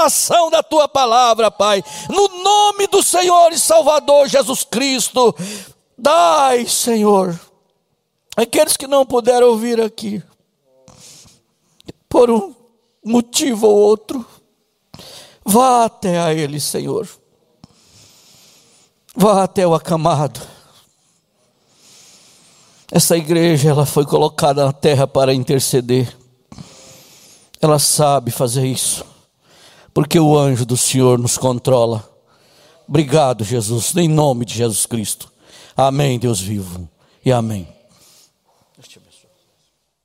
revelação da tua palavra, Pai, no nome do Senhor e Salvador Jesus Cristo. Dai, Senhor, aqueles que não puderam ouvir aqui, por um motivo ou outro, vá até a eles, Senhor. Vá até o acamado. Essa igreja, ela foi colocada na terra para interceder. Ela sabe fazer isso, porque o anjo do Senhor nos controla. Obrigado, Jesus, em nome de Jesus Cristo. Amém, Deus vivo, e amém.